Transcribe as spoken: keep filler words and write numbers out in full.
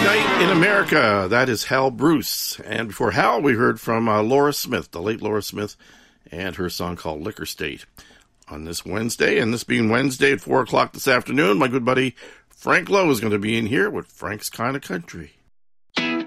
Night in America. That is Hal Bruce. And before Hal, we heard from uh, Laura Smith, the late Laura Smith, and her song called Liquor State. On this Wednesday, and this being Wednesday at four o'clock this afternoon, my good buddy Frank Lowe is going to be in here with Frank's Kind of Country.